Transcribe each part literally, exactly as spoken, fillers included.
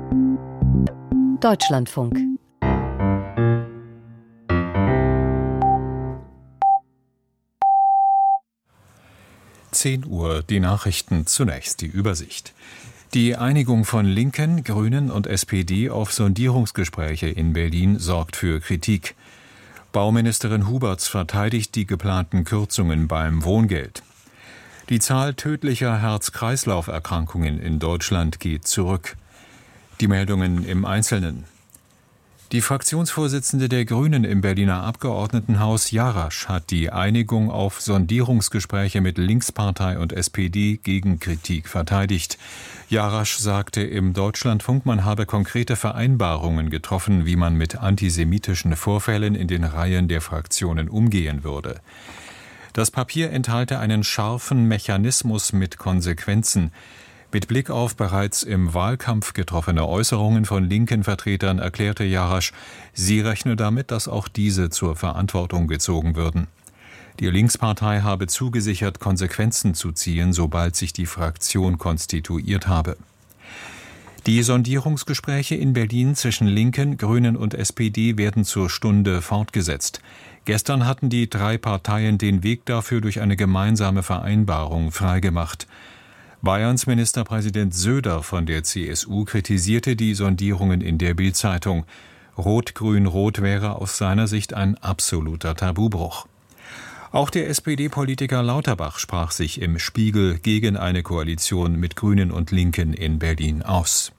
Deutschlandfunk. zehn Uhr, die Nachrichten, zunächst die Übersicht. Die Einigung von Linken, Grünen und S P D auf Sondierungsgespräche in Berlin sorgt für Kritik. Bauministerin Huberts verteidigt die geplanten Kürzungen beim Wohngeld. Die Zahl tödlicher Herz-Kreislauf-Erkrankungen in Deutschland geht zurück. Die Meldungen im Einzelnen. Die Fraktionsvorsitzende der Grünen im Berliner Abgeordnetenhaus, Jarasch, hat die Einigung auf Sondierungsgespräche mit Linkspartei und S P D gegen Kritik verteidigt. Jarasch sagte im Deutschlandfunk, man habe konkrete Vereinbarungen getroffen, wie man mit antisemitischen Vorfällen in den Reihen der Fraktionen umgehen würde. Das Papier enthalte einen scharfen Mechanismus mit Konsequenzen. Mit Blick auf bereits im Wahlkampf getroffene Äußerungen von linken Vertretern erklärte Jarasch, sie rechne damit, dass auch diese zur Verantwortung gezogen würden. Die Linkspartei habe zugesichert, Konsequenzen zu ziehen, sobald sich die Fraktion konstituiert habe. Die Sondierungsgespräche in Berlin zwischen Linken, Grünen und S P D werden zur Stunde fortgesetzt. Gestern hatten die drei Parteien den Weg dafür durch eine gemeinsame Vereinbarung freigemacht. Bayerns Ministerpräsident Söder von der C S U kritisierte die Sondierungen in der Bild-Zeitung. Rot-Grün-Rot wäre aus seiner Sicht ein absoluter Tabubruch. Auch der S P D-Politiker Lauterbach sprach sich im Spiegel gegen eine Koalition mit Grünen und Linken in Berlin aus.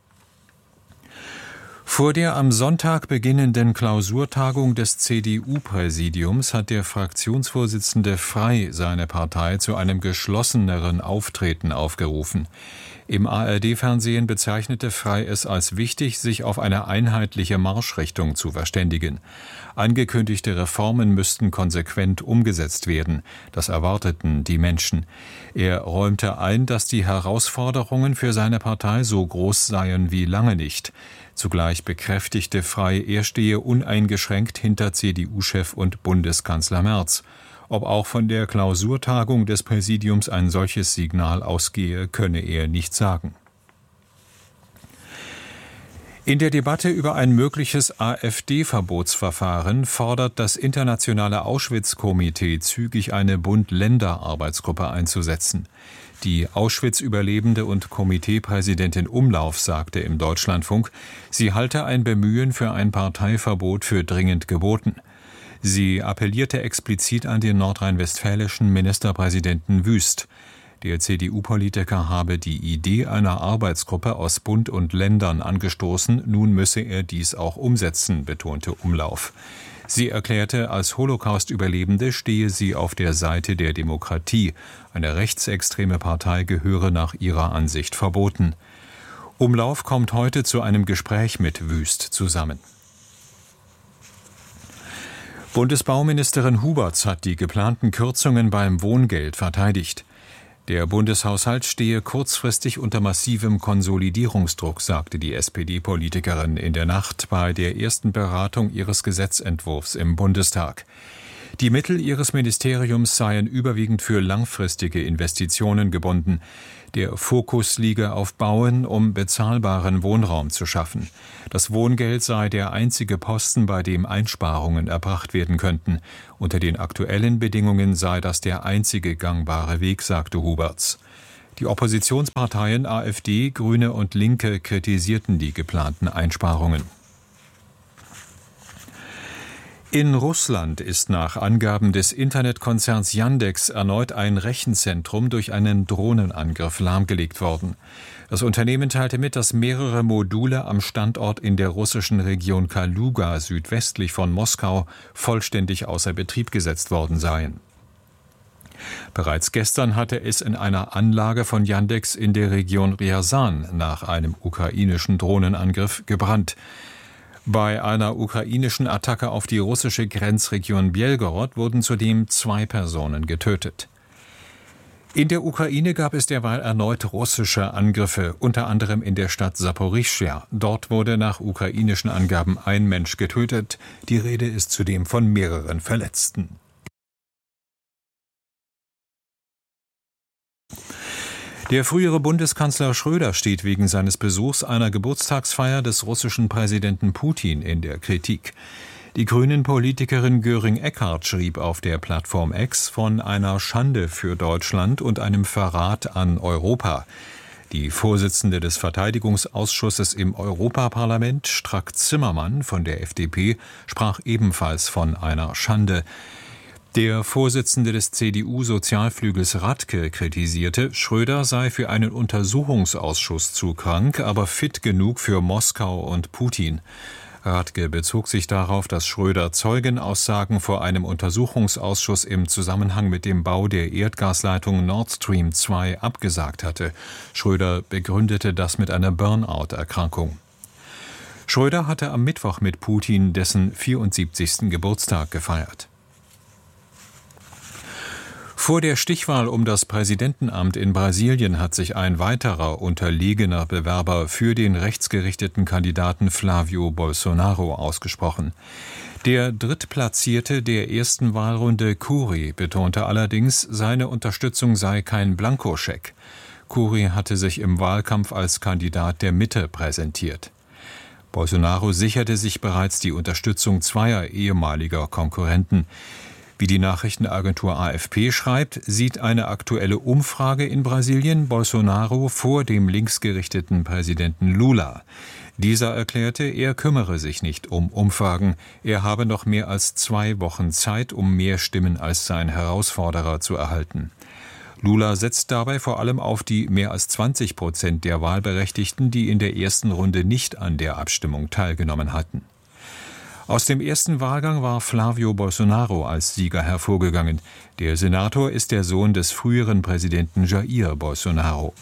Vor der am Sonntag beginnenden Klausurtagung des C D U-Präsidiums hat der Fraktionsvorsitzende Frey seine Partei zu einem geschlosseneren Auftreten aufgerufen. Im A R D-Fernsehen bezeichnete Frey es als wichtig, sich auf eine einheitliche Marschrichtung zu verständigen. Angekündigte Reformen müssten konsequent umgesetzt werden. Das erwarteten die Menschen. Er räumte ein, dass die Herausforderungen für seine Partei so groß seien wie lange nicht. Zugleich bekräftigte Frey, er stehe uneingeschränkt hinter C D U-Chef und Bundeskanzler Merz. Ob auch von der Klausurtagung des Präsidiums ein solches Signal ausgehe, könne er nicht sagen. In der Debatte über ein mögliches AfD-Verbotsverfahren fordert das internationale Auschwitz-Komitee zügig eine Bund-Länder-Arbeitsgruppe einzusetzen. Die Auschwitz-Überlebende und Komiteepräsidentin Umlauf sagte im Deutschlandfunk, sie halte ein Bemühen für ein Parteiverbot für dringend geboten. Sie appellierte explizit an den nordrhein-westfälischen Ministerpräsidenten Wüst. Der C D U-Politiker habe die Idee einer Arbeitsgruppe aus Bund und Ländern angestoßen, nun müsse er dies auch umsetzen, betonte Umlauf. Sie erklärte, als Holocaust-Überlebende stehe sie auf der Seite der Demokratie. Eine rechtsextreme Partei gehöre nach ihrer Ansicht verboten. Umlauf kommt heute zu einem Gespräch mit Wüst zusammen. Bundesbauministerin Huberts hat die geplanten Kürzungen beim Wohngeld verteidigt. Der Bundeshaushalt stehe kurzfristig unter massivem Konsolidierungsdruck, sagte die S P D-Politikerin in der Nacht bei der ersten Beratung ihres Gesetzentwurfs im Bundestag. Die Mittel ihres Ministeriums seien überwiegend für langfristige Investitionen gebunden. Der Fokus liege auf Bauen, um bezahlbaren Wohnraum zu schaffen. Das Wohngeld sei der einzige Posten, bei dem Einsparungen erbracht werden könnten. Unter den aktuellen Bedingungen sei das der einzige gangbare Weg, sagte Huberts. Die Oppositionsparteien AfD, Grüne und Linke kritisierten die geplanten Einsparungen. In Russland ist nach Angaben des Internetkonzerns Yandex erneut ein Rechenzentrum durch einen Drohnenangriff lahmgelegt worden. Das Unternehmen teilte mit, dass mehrere Module am Standort in der russischen Region Kaluga südwestlich von Moskau vollständig außer Betrieb gesetzt worden seien. Bereits gestern hatte es in einer Anlage von Yandex in der Region Ryazan nach einem ukrainischen Drohnenangriff gebrannt. Bei einer ukrainischen Attacke auf die russische Grenzregion Belgorod wurden zudem zwei Personen getötet. In der Ukraine gab es derweil erneut russische Angriffe, unter anderem in der Stadt Saporischschja. Dort wurde nach ukrainischen Angaben ein Mensch getötet. Die Rede ist zudem von mehreren Verletzten. Der frühere Bundeskanzler Schröder steht wegen seines Besuchs einer Geburtstagsfeier des russischen Präsidenten Putin in der Kritik. Die Grünen-Politikerin Göring-Eckardt schrieb auf der Plattform X von einer Schande für Deutschland und einem Verrat an Europa. Die Vorsitzende des Verteidigungsausschusses im Europaparlament, Strack-Zimmermann von der F D P, sprach ebenfalls von einer Schande. Der Vorsitzende des C D U-Sozialflügels Radke kritisierte, Schröder sei für einen Untersuchungsausschuss zu krank, aber fit genug für Moskau und Putin. Radke bezog sich darauf, dass Schröder Zeugenaussagen vor einem Untersuchungsausschuss im Zusammenhang mit dem Bau der Erdgasleitung Nord Stream zwei abgesagt hatte. Schröder begründete das mit einer Burnout-Erkrankung. Schröder hatte am Mittwoch mit Putin dessen vierundsiebzigsten Geburtstag gefeiert. Vor der Stichwahl um das Präsidentenamt in Brasilien hat sich ein weiterer unterlegener Bewerber für den rechtsgerichteten Kandidaten Flávio Bolsonaro ausgesprochen. Der Drittplatzierte der ersten Wahlrunde, Cury, betonte allerdings, seine Unterstützung sei kein Blankoscheck. Cury hatte sich im Wahlkampf als Kandidat der Mitte präsentiert. Bolsonaro sicherte sich bereits die Unterstützung zweier ehemaliger Konkurrenten. Wie die Nachrichtenagentur A F P schreibt, sieht eine aktuelle Umfrage in Brasilien Bolsonaro vor dem linksgerichteten Präsidenten Lula. Dieser erklärte, er kümmere sich nicht um Umfragen. Er habe noch mehr als zwei Wochen Zeit, um mehr Stimmen als sein Herausforderer zu erhalten. Lula setzt dabei vor allem auf die mehr als zwanzig Prozent der Wahlberechtigten, die in der ersten Runde nicht an der Abstimmung teilgenommen hatten. Aus dem ersten Wahlgang war Flávio Bolsonaro als Sieger hervorgegangen. Der Senator ist der Sohn des früheren Präsidenten Jair Bolsonaro.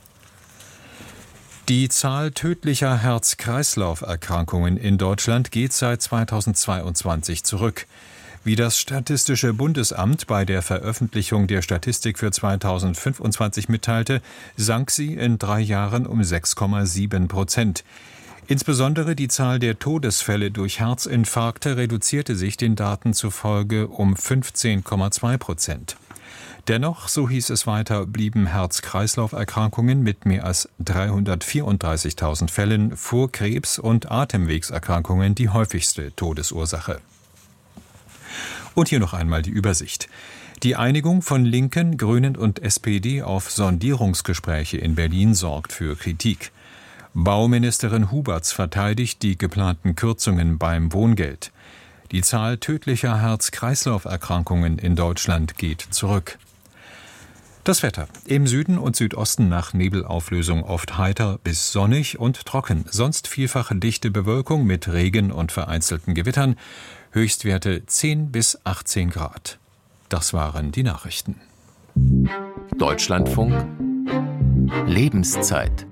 Die Zahl tödlicher Herz-Kreislauf-Erkrankungen in Deutschland geht seit zweitausendzweiundzwanzig zurück. Wie das Statistische Bundesamt bei der Veröffentlichung der Statistik für zweitausendfünfundzwanzig mitteilte, sank sie in drei Jahren um sechs Komma sieben Prozent. Insbesondere die Zahl der Todesfälle durch Herzinfarkte reduzierte sich den Daten zufolge um fünfzehn Komma zwei Prozent. Dennoch, so hieß es weiter, blieben Herz-Kreislauf-Erkrankungen mit mehr als dreihundertvierunddreißigtausend Fällen vor Krebs und Atemwegserkrankungen die häufigste Todesursache. Und hier noch einmal die Übersicht. Die Einigung von Linken, Grünen und S P D auf Sondierungsgespräche in Berlin sorgt für Kritik. Bauministerin Huberts verteidigt die geplanten Kürzungen beim Wohngeld. Die Zahl tödlicher Herz-Kreislauf-Erkrankungen in Deutschland geht zurück. Das Wetter. Im Süden und Südosten nach Nebelauflösung oft heiter bis sonnig und trocken. Sonst vielfach dichte Bewölkung mit Regen und vereinzelten Gewittern. Höchstwerte zehn bis achtzehn Grad. Das waren die Nachrichten. Deutschlandfunk Lebenszeit.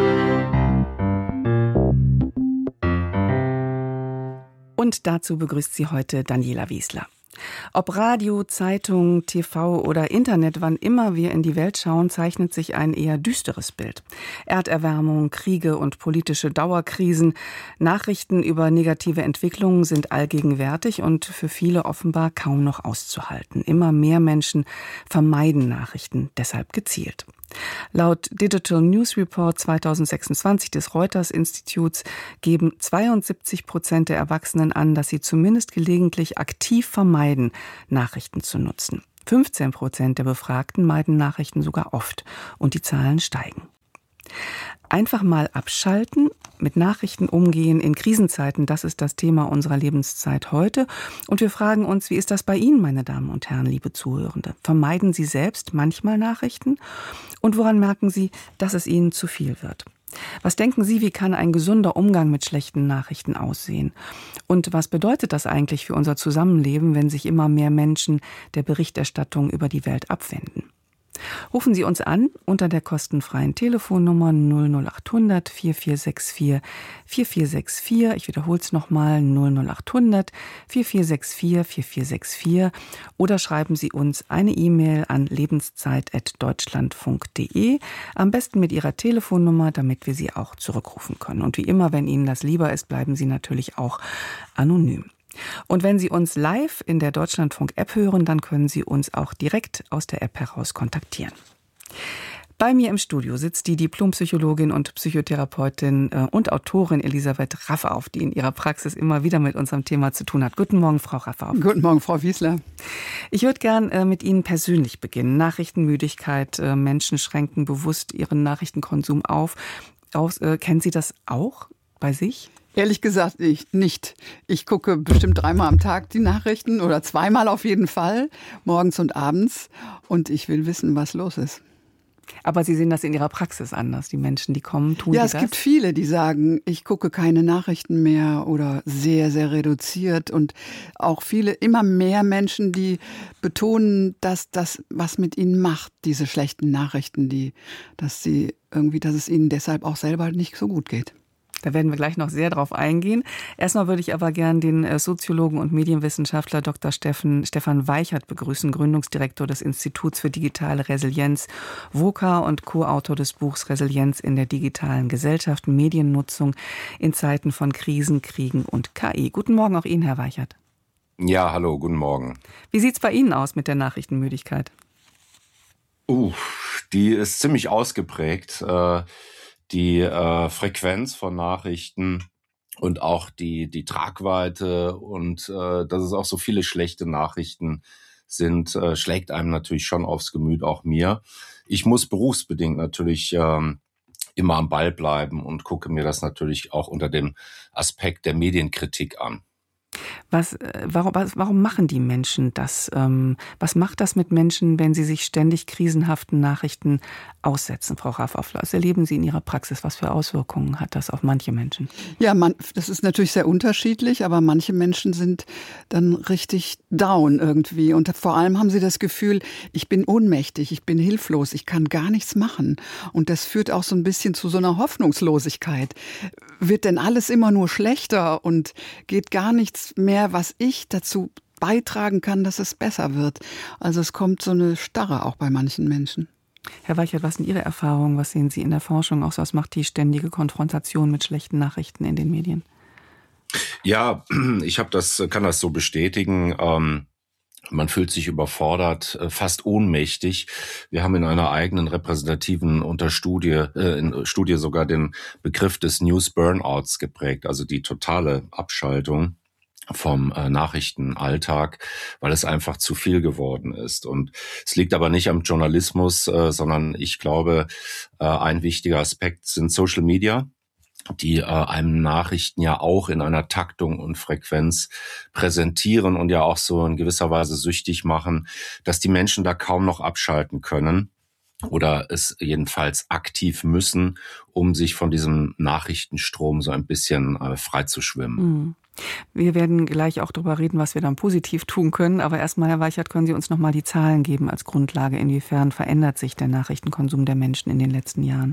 Und dazu begrüßt sie heute Daniela Wiesler. Ob Radio, Zeitung, T V oder Internet, wann immer wir in die Welt schauen, zeichnet sich ein eher düsteres Bild. Erderwärmung, Kriege und politische Dauerkrisen, Nachrichten über negative Entwicklungen sind allgegenwärtig und für viele offenbar kaum noch auszuhalten. Immer mehr Menschen vermeiden Nachrichten, deshalb gezielt. Laut Digital News Report zweitausendsechsundzwanzig des Reuters-Instituts geben zweiundsiebzig Prozent der Erwachsenen an, dass sie zumindest gelegentlich aktiv vermeiden, Nachrichten zu nutzen. fünfzehn Prozent der Befragten meiden Nachrichten sogar oft und die Zahlen steigen. Einfach mal abschalten, mit Nachrichten umgehen in Krisenzeiten, das ist das Thema unserer Lebenszeit heute. Und wir fragen uns, wie ist das bei Ihnen, meine Damen und Herren, liebe Zuhörende? Vermeiden Sie selbst manchmal Nachrichten? Und woran merken Sie, dass es Ihnen zu viel wird? Was denken Sie, wie kann ein gesunder Umgang mit schlechten Nachrichten aussehen? Und was bedeutet das eigentlich für unser Zusammenleben, wenn sich immer mehr Menschen der Berichterstattung über die Welt abwenden? Rufen Sie uns an unter der kostenfreien Telefonnummer null null acht hundert vier vier sechs vier vier vier sechs vier. Ich wiederhole es nochmal null null acht hundert vier vier sechs vier vier vier sechs vier oder schreiben Sie uns eine E-Mail an lebenszeit at deutschlandfunk punkt de. Am besten mit Ihrer Telefonnummer, damit wir Sie auch zurückrufen können. Und wie immer, wenn Ihnen das lieber ist, bleiben Sie natürlich auch anonym. Und wenn Sie uns live in der Deutschlandfunk-App hören, dann können Sie uns auch direkt aus der App heraus kontaktieren. Bei mir im Studio sitzt die Diplompsychologin und Psychotherapeutin äh, und Autorin Elisabeth Raffauf, die in ihrer Praxis immer wieder mit unserem Thema zu tun hat. Guten Morgen, Frau Raffauf. Guten Morgen, Frau Wiesler. Ich würde gern äh, mit Ihnen persönlich beginnen. Nachrichtenmüdigkeit, äh, Menschen schränken bewusst ihren Nachrichtenkonsum auf. Aus, äh, kennen Sie das auch bei sich? Ehrlich gesagt ich nicht. Ich gucke bestimmt dreimal am Tag die Nachrichten oder zweimal auf jeden Fall, morgens und abends. Und ich will wissen, was los ist. Aber Sie sehen das in Ihrer Praxis anders. Die Menschen, die kommen, tun ja, die es das? gibt viele, die sagen, ich gucke keine Nachrichten mehr oder sehr, sehr reduziert. Und auch viele, immer mehr Menschen, die betonen, dass das was mit ihnen macht, diese schlechten Nachrichten, die, dass sie irgendwie, dass es ihnen deshalb auch selber nicht so gut geht. Da werden wir gleich noch sehr drauf eingehen. Erstmal würde ich aber gern den Soziologen und Medienwissenschaftler Doktor Steffen, Stefan Weichert begrüßen, Gründungsdirektor des Instituts für digitale Resilienz, VOCA und Co-Autor des Buchs Resilienz in der digitalen Gesellschaft, Mediennutzung in Zeiten von Krisen, Kriegen und K I. Guten Morgen auch Ihnen, Herr Weichert. Ja, hallo, guten Morgen. Wie sieht's bei Ihnen aus mit der Nachrichtenmüdigkeit? Uh, die ist ziemlich ausgeprägt. Äh, Die äh, Frequenz von Nachrichten und auch die die Tragweite und äh, dass es auch so viele schlechte Nachrichten sind, äh, schlägt einem natürlich schon aufs Gemüt, auch mir. Ich muss berufsbedingt natürlich ähm, immer am Ball bleiben und gucke mir das natürlich auch unter dem Aspekt der Medienkritik an. Was, äh, warum, was, warum machen die Menschen das? Ähm, was macht das mit Menschen, wenn sie sich ständig krisenhaften Nachrichten aussetzen, Frau Raffauf? Was erleben Sie in Ihrer Praxis? Was für Auswirkungen hat das auf manche Menschen? Ja, man, das ist natürlich sehr unterschiedlich, aber manche Menschen sind dann richtig down irgendwie. Und vor allem haben sie das Gefühl, ich bin ohnmächtig, ich bin hilflos, ich kann gar nichts machen. Und das führt auch so ein bisschen zu so einer Hoffnungslosigkeit. Wird denn alles immer nur schlechter und geht gar nichts mehr, was ich dazu beitragen kann, dass es besser wird? Also es kommt so eine Starre auch bei manchen Menschen. Herr Weichert, was sind Ihre Erfahrungen? Was sehen Sie in der Forschung aus? Was macht die ständige Konfrontation mit schlechten Nachrichten in den Medien? Ja, ich hab das, kann das so bestätigen. Ähm Man fühlt sich überfordert, fast ohnmächtig. Wir haben in einer eigenen repräsentativen Unterstudie, äh, in Studie sogar den Begriff des News Burnouts geprägt, also die totale Abschaltung vom äh, Nachrichtenalltag, weil es einfach zu viel geworden ist. Und es liegt aber nicht am Journalismus, äh, sondern ich glaube, äh, ein wichtiger Aspekt sind Social Media, die äh, einem Nachrichten ja auch in einer Taktung und Frequenz präsentieren und ja auch so in gewisser Weise süchtig machen, dass die Menschen da kaum noch abschalten können oder es jedenfalls aktiv müssen, um sich von diesem Nachrichtenstrom so ein bisschen äh, frei zu schwimmen. Wir werden gleich auch darüber reden, was wir dann positiv tun können. Aber erstmal, Herr Weichert, können Sie uns noch mal die Zahlen geben als Grundlage? Inwiefern verändert sich der Nachrichtenkonsum der Menschen in den letzten Jahren?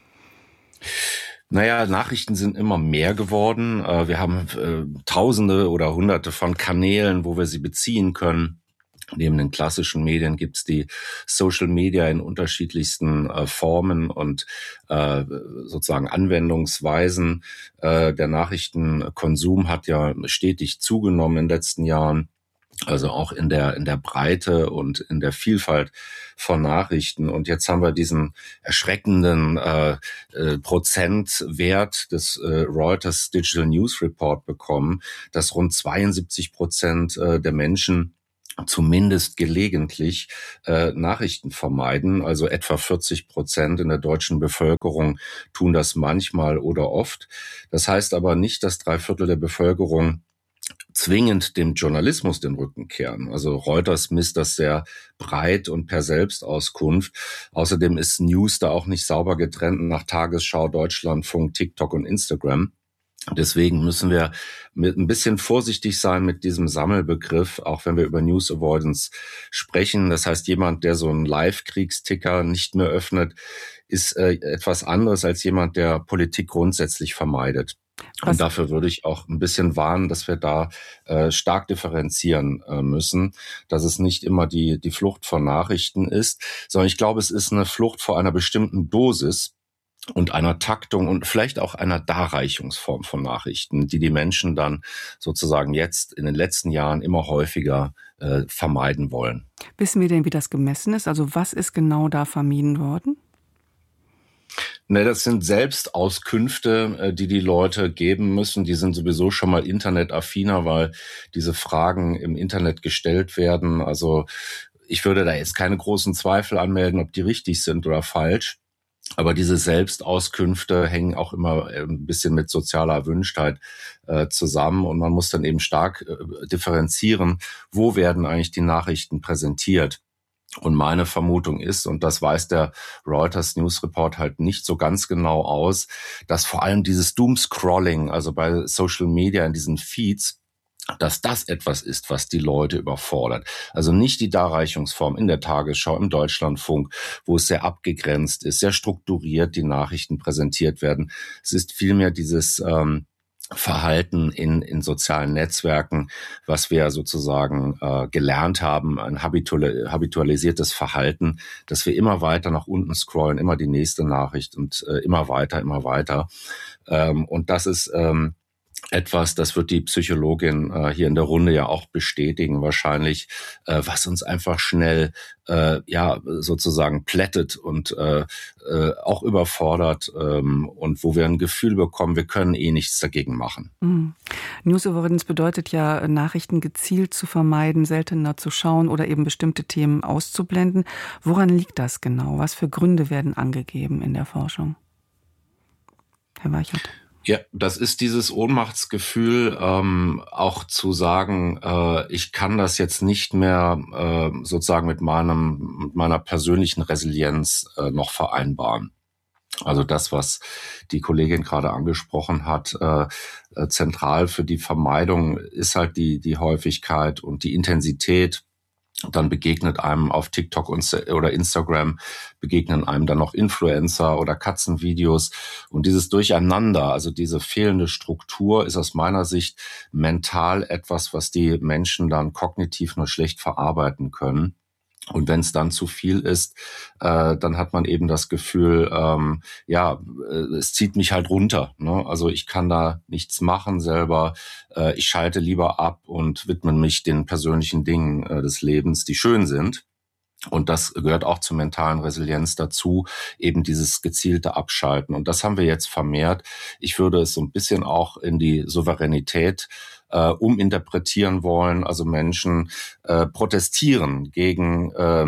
Naja, Nachrichten sind immer mehr geworden. Wir haben äh, Tausende oder Hunderte von Kanälen, wo wir sie beziehen können. Neben den klassischen Medien gibt's die Social Media in unterschiedlichsten äh, Formen und äh, sozusagen Anwendungsweisen. Äh, der Nachrichtenkonsum hat ja stetig zugenommen in den letzten Jahren. Also auch in der in der Breite und in der Vielfalt von Nachrichten. Und jetzt haben wir diesen erschreckenden äh, äh, Prozentwert des äh, Reuters Digital News Report bekommen, dass rund zweiundsiebzig Prozent äh, der Menschen zumindest gelegentlich äh, Nachrichten vermeiden. Also etwa vierzig Prozent in der deutschen Bevölkerung tun das manchmal oder oft. Das heißt aber nicht, dass drei Viertel der Bevölkerung zwingend dem Journalismus den Rücken kehren. Also Reuters misst das sehr breit und per Selbstauskunft. Außerdem ist News da auch nicht sauber getrennt nach Tagesschau, Deutschlandfunk, TikTok und Instagram. Deswegen müssen wir mit ein bisschen vorsichtig sein mit diesem Sammelbegriff, auch wenn wir über News Avoidance sprechen. Das heißt, jemand, der so einen Live-Kriegsticker nicht mehr öffnet, ist äh, etwas anderes als jemand, der Politik grundsätzlich vermeidet. Was? Und dafür würde ich auch ein bisschen warnen, dass wir da äh, stark differenzieren äh, müssen, dass es nicht immer die die Flucht von Nachrichten ist, sondern ich glaube, es ist eine Flucht vor einer bestimmten Dosis und einer Taktung und vielleicht auch einer Darreichungsform von Nachrichten, die die Menschen dann sozusagen jetzt in den letzten Jahren immer häufiger äh, vermeiden wollen. Wissen wir denn, wie das gemessen ist? Also was ist genau da vermieden worden? Ne, das sind Selbstauskünfte, die die Leute geben müssen. Die sind sowieso schon mal internetaffiner, weil diese Fragen im Internet gestellt werden. Also ich würde da jetzt keine großen Zweifel anmelden, ob die richtig sind oder falsch. Aber diese Selbstauskünfte hängen auch immer ein bisschen mit sozialer Erwünschtheit äh, zusammen. Und man muss dann eben stark äh, differenzieren, wo werden eigentlich die Nachrichten präsentiert. Und meine Vermutung ist, und das weiß der Reuters News Report halt nicht so ganz genau aus, dass vor allem dieses Doomscrolling, also bei Social Media in diesen Feeds, dass das etwas ist, was die Leute überfordert. Also nicht die Darreichungsform in der Tagesschau, im Deutschlandfunk, wo es sehr abgegrenzt ist, sehr strukturiert die Nachrichten präsentiert werden. Es ist vielmehr dieses ähm, Verhalten in in sozialen Netzwerken, was wir sozusagen äh, gelernt haben, ein habitual, habitualisiertes Verhalten, dass wir immer weiter nach unten scrollen, immer die nächste Nachricht und äh, immer weiter, immer weiter. Ähm, und das ist ähm, etwas, das wird die Psychologin äh, hier in der Runde ja auch bestätigen wahrscheinlich, äh, was uns einfach schnell äh, ja sozusagen plättet und äh, äh, auch überfordert ähm, und wo wir ein Gefühl bekommen, wir können eh nichts dagegen machen. Mhm. News-Avoidance bedeutet ja, Nachrichten gezielt zu vermeiden, seltener zu schauen oder eben bestimmte Themen auszublenden. Woran liegt das genau? Was für Gründe werden angegeben in der Forschung? Herr Weichert. Ja, das ist dieses Ohnmachtsgefühl, ähm, auch zu sagen, äh, ich kann das jetzt nicht mehr äh, sozusagen mit meinem mit meiner persönlichen Resilienz äh, noch vereinbaren. Also das, was die Kollegin gerade angesprochen hat, äh, äh, zentral für die Vermeidung ist halt die die Häufigkeit und die Intensität. Dann begegnet einem auf TikTok oder Instagram, begegnen einem dann noch Influencer oder Katzenvideos. Und dieses Durcheinander, also diese fehlende Struktur, ist aus meiner Sicht mental etwas, was die Menschen dann kognitiv nur schlecht verarbeiten können. Und wenn es dann zu viel ist, äh, dann hat man eben das Gefühl, ähm, ja, äh, es zieht mich halt runter. Ne? Also ich kann da nichts machen selber. Äh, ich schalte lieber ab und widme mich den persönlichen Dingen äh, des Lebens, die schön sind. Und das gehört auch zur mentalen Resilienz dazu, eben dieses gezielte Abschalten. Und das haben wir jetzt vermehrt. Ich würde es so ein bisschen auch in die Souveränität äh, uminterpretieren wollen. Also Menschen äh, protestieren gegen äh,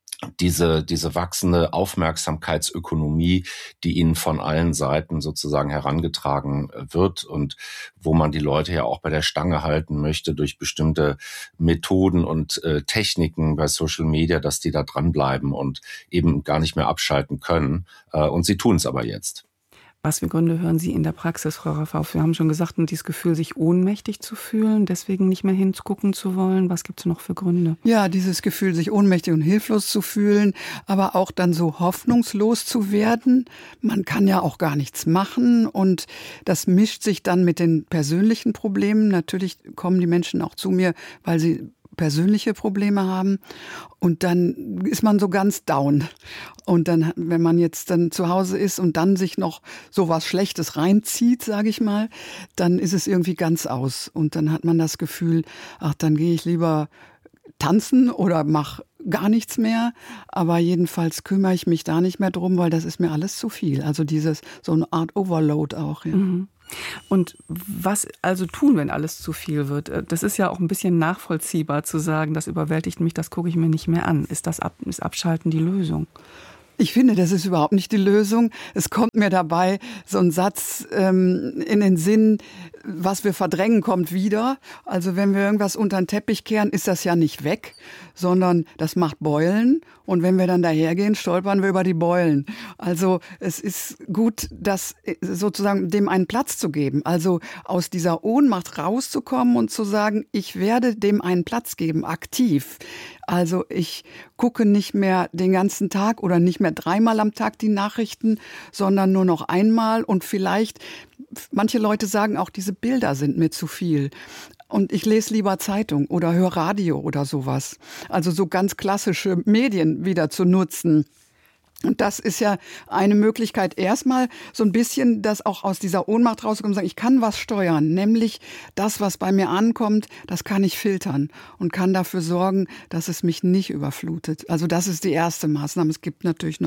diese diese wachsende Aufmerksamkeitsökonomie, die ihnen von allen Seiten sozusagen herangetragen wird und wo man die Leute ja auch bei der Stange halten möchte durch bestimmte Methoden und äh, Techniken bei Social Media, dass die da dranbleiben und eben gar nicht mehr abschalten können. Äh, und sie tun es aber jetzt. Was für Gründe hören Sie in der Praxis, Frau Raffauf? Wir haben schon gesagt, dieses Gefühl, sich ohnmächtig zu fühlen, deswegen nicht mehr hingucken zu wollen. Was gibt es noch für Gründe? Ja, dieses Gefühl, sich ohnmächtig und hilflos zu fühlen, aber auch dann so hoffnungslos zu werden. Man kann ja auch gar nichts machen und das mischt sich dann mit den persönlichen Problemen. Natürlich kommen die Menschen auch zu mir, weil sie persönliche Probleme haben und dann ist man so ganz down. Und dann, wenn man jetzt dann zu Hause ist und dann sich noch so was Schlechtes reinzieht, sage ich mal, dann ist es irgendwie ganz aus. Und dann hat man das Gefühl, ach, dann gehe ich lieber tanzen oder mache gar nichts mehr. Aber jedenfalls kümmere ich mich da nicht mehr drum, weil das ist mir alles zu viel. Also dieses, so eine Art Overload auch. Ja. Mhm. Und was also tun, wenn alles zu viel wird? Das ist ja auch ein bisschen nachvollziehbar zu sagen, das überwältigt mich, das gucke ich mir nicht mehr an. Ist das Ab- ist Abschalten die Lösung? Ich finde, das ist überhaupt nicht die Lösung. Es kommt mir dabei so ein Satz ähm, in den Sinn, was wir verdrängen, kommt wieder. Also wenn wir irgendwas unter den Teppich kehren, ist das ja nicht weg, sondern das macht Beulen. Und wenn wir dann dahergehen, stolpern wir über die Beulen. Also es ist gut, das sozusagen dem einen Platz zu geben. Also aus dieser Ohnmacht rauszukommen und zu sagen, ich werde dem einen Platz geben, aktiv. Also ich gucke nicht mehr den ganzen Tag oder nicht mehr dreimal am Tag die Nachrichten, sondern nur noch einmal. Und vielleicht, manche Leute sagen auch, diese Bilder sind mir zu viel. Und ich lese lieber Zeitung oder höre Radio oder sowas. Also so ganz klassische Medien wieder zu nutzen. Und das ist ja eine Möglichkeit, erstmal so ein bisschen das auch aus dieser Ohnmacht rauszukommen und sagen, ich kann was steuern, nämlich das, was bei mir ankommt, das kann ich filtern und kann dafür sorgen, dass es mich nicht überflutet. Also das ist die erste Maßnahme. Es gibt natürlich noch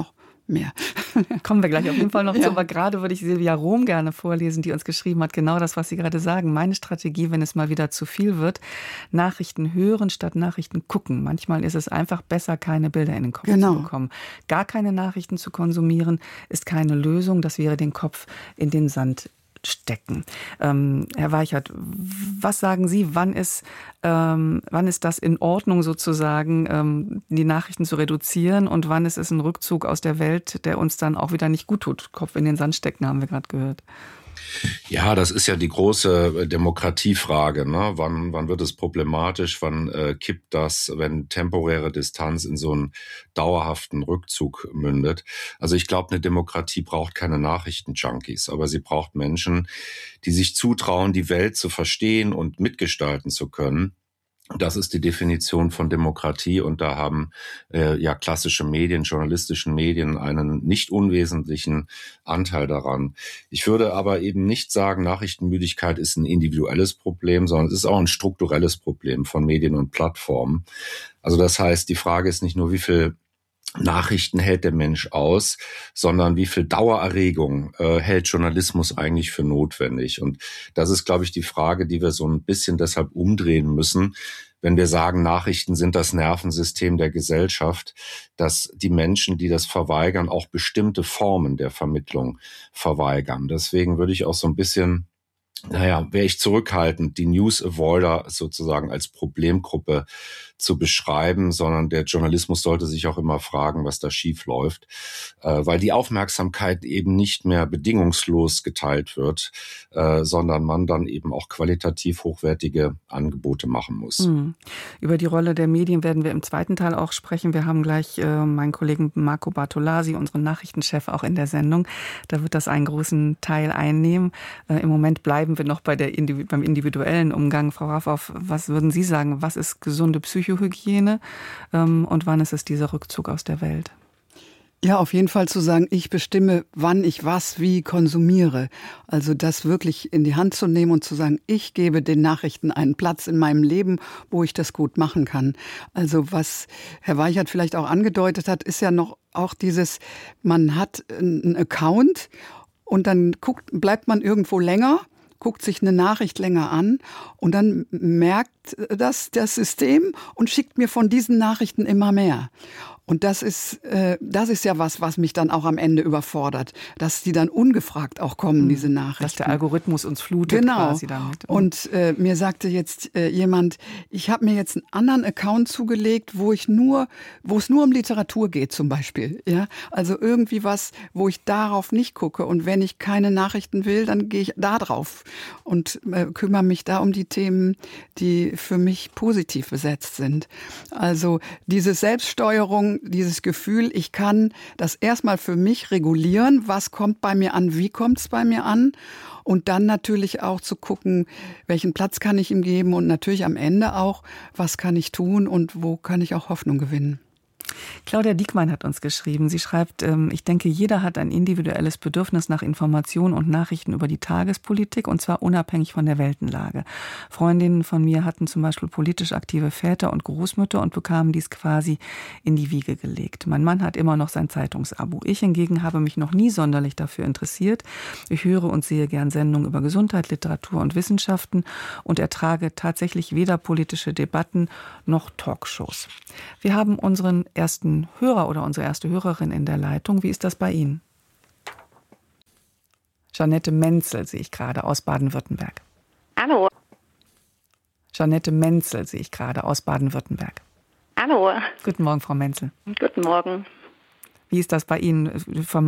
mehr. Kommen wir gleich auf jeden Fall noch Ja. zu, aber gerade würde ich Silvia Rohm gerne vorlesen, die uns geschrieben hat, genau das, was Sie gerade sagen. Meine Strategie, wenn es mal wieder zu viel wird, Nachrichten hören statt Nachrichten gucken. Manchmal ist es einfach besser, keine Bilder in den Kopf Genau. zu bekommen. Gar keine Nachrichten zu konsumieren, ist keine Lösung. Das wäre den Kopf in den Sand stecken. Ähm, Herr Weichert, was sagen Sie, wann ist, ähm, wann ist das in Ordnung sozusagen, ähm, die Nachrichten zu reduzieren und wann ist es ein Rückzug aus der Welt, der uns dann auch wieder nicht gut tut? Kopf in den Sand stecken, haben wir gerade gehört. Ja, das ist ja die große Demokratiefrage. Ne? Wann, wann wird es problematisch? Wann äh, kippt das, wenn temporäre Distanz in so einen dauerhaften Rückzug mündet? Also ich glaube, eine Demokratie braucht keine Nachrichtenjunkies, aber sie braucht Menschen, die sich zutrauen, die Welt zu verstehen und mitgestalten zu können. Das ist die Definition von Demokratie und da haben äh, ja klassische Medien, journalistischen Medien einen nicht unwesentlichen Anteil daran. Ich würde aber eben nicht sagen, Nachrichtenmüdigkeit ist ein individuelles Problem, sondern es ist auch ein strukturelles Problem von Medien und Plattformen. Also das heißt, die Frage ist nicht nur, wie viel Nachrichten hält der Mensch aus, sondern wie viel Dauererregung äh, hält Journalismus eigentlich für notwendig? Und das ist, glaube ich, die Frage, die wir so ein bisschen deshalb umdrehen müssen, wenn wir sagen, Nachrichten sind das Nervensystem der Gesellschaft, dass die Menschen, die das verweigern, auch bestimmte Formen der Vermittlung verweigern. Deswegen würde ich auch so ein bisschen, naja, wäre ich zurückhaltend, die News Avoider sozusagen als Problemgruppe zu beschreiben, sondern der Journalismus sollte sich auch immer fragen, was da schief läuft, äh, weil die Aufmerksamkeit eben nicht mehr bedingungslos geteilt wird, äh, sondern man dann eben auch qualitativ hochwertige Angebote machen muss. Mhm. Über die Rolle der Medien werden wir im zweiten Teil auch sprechen. Wir haben gleich äh, meinen Kollegen Marco Bartolasi, unseren Nachrichtenchef, auch in der Sendung. Da wird das einen großen Teil einnehmen. Äh, Im Moment bleiben wir noch bei der Individu- beim individuellen Umgang. Frau Raffow, was würden Sie sagen? Was ist gesunde Psychohygiene ähm, und wann ist es dieser Rückzug aus der Welt? Ja, auf jeden Fall zu sagen, ich bestimme, wann ich was wie konsumiere. Also das wirklich in die Hand zu nehmen und zu sagen, ich gebe den Nachrichten einen Platz in meinem Leben, wo ich das gut machen kann. Also was Herr Weichert vielleicht auch angedeutet hat, ist ja noch auch dieses, man hat einen Account und dann guckt, bleibt man irgendwo länger, guckt sich eine Nachricht länger an und dann merkt das das System und schickt mir von diesen Nachrichten immer mehr. Und das ist, äh, das ist ja was, was mich dann auch am Ende überfordert, dass die dann ungefragt auch kommen, diese Nachrichten. Dass der Algorithmus uns flutet genau. quasi damit. Und äh, mir sagte jetzt äh, jemand, ich habe mir jetzt einen anderen Account zugelegt, wo ich nur, wo es nur um Literatur geht zum Beispiel. Ja, also irgendwie was, wo ich darauf nicht gucke. Und wenn ich keine Nachrichten will, dann gehe ich da drauf und äh, kümmere mich da um die Themen, die für mich positiv besetzt sind. Also diese Selbststeuerung, dieses Gefühl, ich kann das erstmal für mich regulieren, was kommt bei mir an, wie kommt es bei mir an und dann natürlich auch zu gucken, welchen Platz kann ich ihm geben und natürlich am Ende auch, was kann ich tun und wo kann ich auch Hoffnung gewinnen. Claudia Diekmann hat uns geschrieben. Sie schreibt, ich denke, jeder hat ein individuelles Bedürfnis nach Informationen und Nachrichten über die Tagespolitik und zwar unabhängig von der Weltenlage. Freundinnen von mir hatten zum Beispiel politisch aktive Väter und Großmütter und bekamen dies quasi in die Wiege gelegt. Mein Mann hat immer noch sein Zeitungsabo. Ich hingegen habe mich noch nie sonderlich dafür interessiert. Ich höre und sehe gern Sendungen über Gesundheit, Literatur und Wissenschaften und ertrage tatsächlich weder politische Debatten noch Talkshows. Wir haben unseren ersten Hörer oder unsere erste Hörerin in der Leitung. Wie ist das bei Ihnen? Jeanette Menzel sehe ich gerade aus Baden-Württemberg. Hallo. Jeanette Menzel sehe ich gerade aus Baden-Württemberg. Hallo. Guten Morgen, Frau Menzel. Guten Morgen. Wie ist das bei Ihnen?